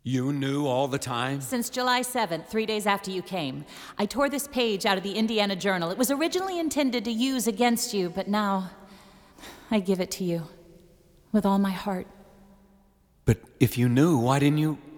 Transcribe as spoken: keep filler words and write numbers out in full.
You knew all the time? Since July seventh, three days after you came. I tore this page out of the Indiana Journal. It was originally intended to use against you, but now I give it to you with all my heart. But if you knew, why didn't you...